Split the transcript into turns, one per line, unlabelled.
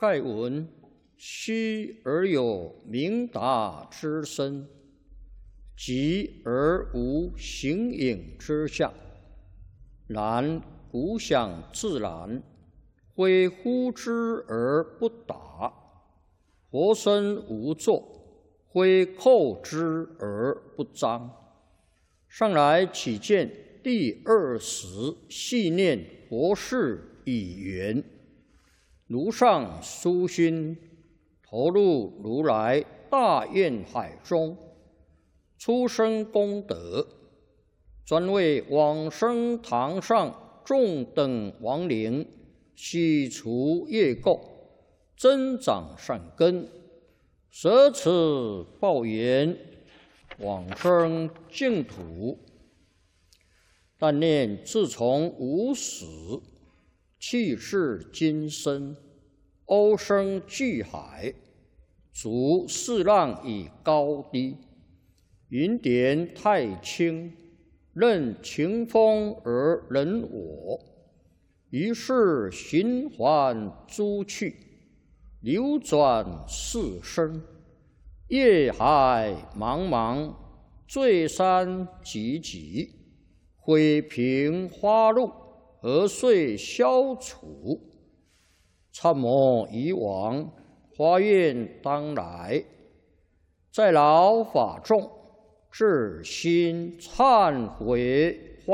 盖闻虚而有明达之身，寂而无形影之相。然古想自然，非呼之而不达；活身无作，非叩之而不彰。上来起见第20细念佛事以圆，如上殊心，投入如来大愿海中，出生功德，专为往生堂上众等亡灵洗除业垢，增长善根，舍此报缘，往生净土。但念自从无始，气至今生，欧生巨海，逐四浪以高低，云点太清，任情风而人我。于是循环诸趣，流转四生，业海茫茫，罪山积积，毁平花露，何遂消除？参谋以往，发愿当来，在劳法众，至心忏悔。